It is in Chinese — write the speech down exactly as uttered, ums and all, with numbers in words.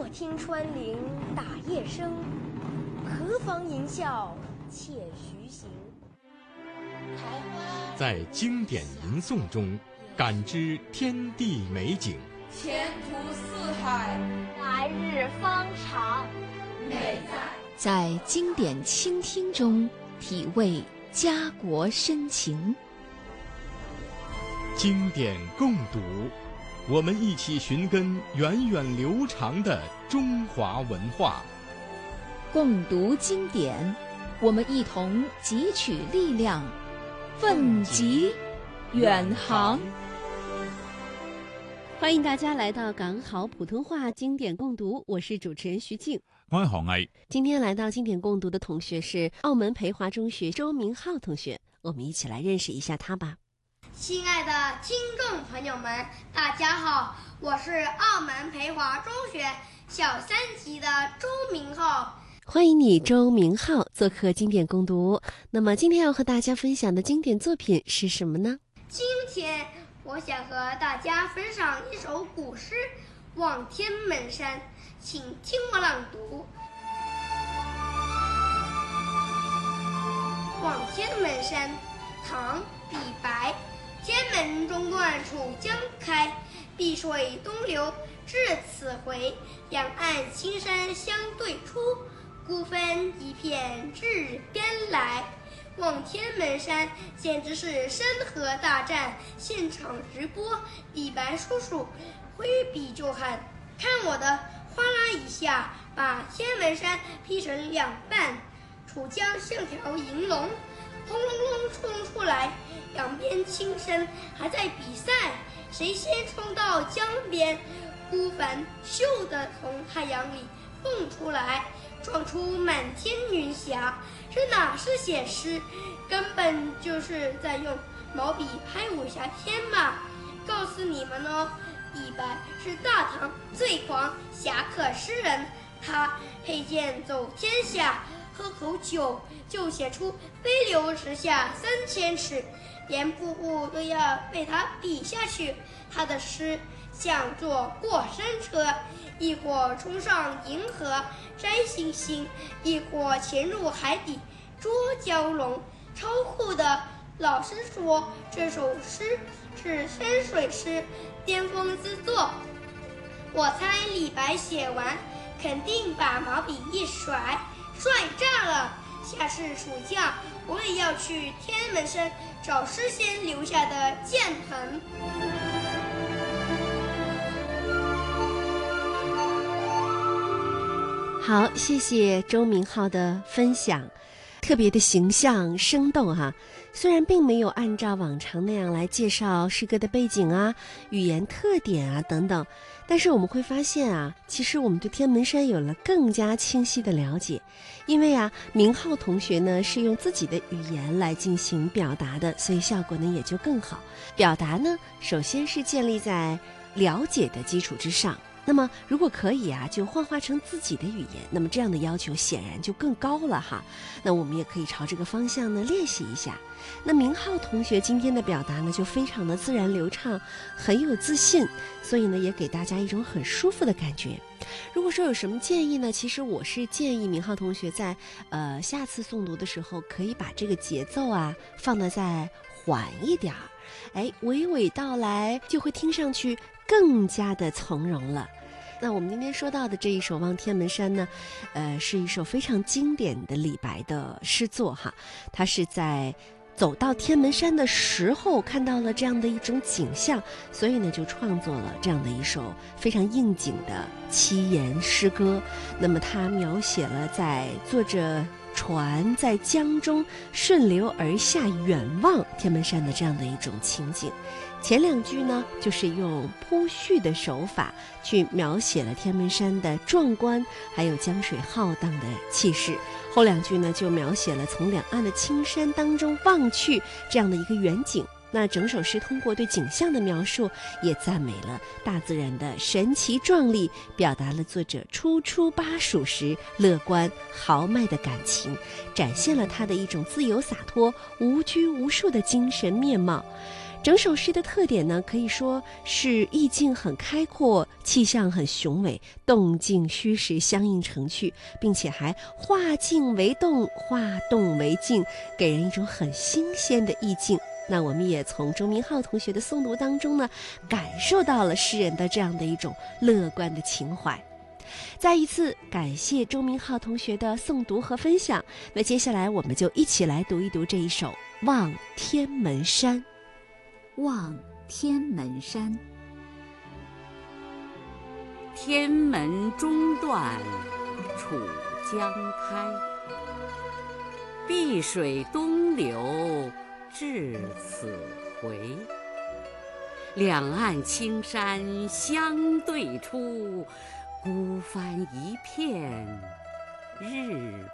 听穿林打叶声，何妨吟啸且徐行。 在经典吟诵中感知天地美景， 前途似海， 来日方长， 美在在经典倾听中体味家国深情。 经典共读，我们一起寻根源远流长的中华文化。 共读经典，我们一同汲取力量，奋楫远航。 欢迎大家来到港好普通话经典共读，我是主持人徐静。 我係何毅。 今天来到经典共读的同学是澳门培华中学周明浩同学，我们一起来认识一下他吧。 亲爱的听众朋友们，大家好，我是澳门培华中学小三级的周明浩。 欢迎你，周明浩，做客经典共读。那么今天要和大家分享的经典作品是什么呢？ 今天我想和大家分享一首古诗《望天门山》，请听我朗读。望天门山，唐·李白。天门中断楚江开，碧水东流至此回。两岸青山相对出，孤帆一片至边来。望天门山简直是山河大战现场直播，李白叔叔挥笔就喊：看我的！哗啦一下把天门山劈成两半，楚江像条银龙，轰隆隆冲出来，两边青山还在比赛，谁先冲到江边。孤帆咻地从太阳里蹦出来，撞出满天云霞。这哪是写诗，根本就是在用毛笔拍武侠片嘛！告诉你们哦，李白是大唐最狂侠客诗人，他佩剑走天下，喝口酒就写出飞流直下三千尺，连步步都要被他比下去。他的诗像坐过山车，一会冲上银河摘星星，一会潜入海底捉蛟龙，超酷的。老师说这首诗是山水诗巅峰之作，我猜李白写完肯定把毛笔一甩，帅炸了！下次暑假我也要去天门山找诗仙留下的剑痕。 好，谢谢周明浩的分享，特别的形象生动哈。虽然并没有按照往常那样来介绍诗歌的背景啊、语言特点啊等等，但是我们会发现啊，其实我们对天门山有了更加清晰的了解，因为啊，明浩同学呢是用自己的语言来进行表达的，所以效果呢也就更好。表达呢，首先是建立在了解的基础之上。那么如果可以啊，就幻化成自己的语言，那么这样的要求显然就更高了哈。那我们也可以朝这个方向呢练习一下。那明浩同学今天的表达呢就非常的自然流畅，很有自信，所以呢也给大家一种很舒服的感觉。如果说有什么建议呢，其实我是建议明浩同学在呃下次诵读的时候可以把这个节奏啊放得再缓一点儿，哎，娓娓道来就会听上去更加的从容了。那我们今天说到的这一首《望天门山》呢，呃，是一首非常经典的李白的诗作哈。他是在走到天门山的时候看到了这样的一种景象，所以呢就创作了这样的一首非常应景的七言诗歌。那么他描写了在坐着船在江中顺流而下远望天门山的这样的一种情景。前两句呢就是用铺叙的手法去描写了天门山的壮观，还有江水浩荡的气势。后两句呢就描写了从两岸的青山当中望去这样的一个远景。那整首诗通过对景象的描述，也赞美了大自然的神奇壮丽，表达了作者初出巴蜀时乐观豪迈的感情，展现了他的一种自由洒脱、无拘无束的精神面貌。 整首诗的特点呢，可以说是意境很开阔，气象很雄伟，动静虚实相映成趣，并且还化静为动，化动为静，给人一种很新鲜的意境。那我们也从周明浩同学的诵读当中呢，感受到了诗人的这样的一种乐观的情怀。再一次感谢周明浩同学的诵读和分享。那接下来我们就一起来读一读这一首《望天门山》。 望天门山， 天门中断楚江开，碧水东流至此回。两岸青山相对出，孤帆一片日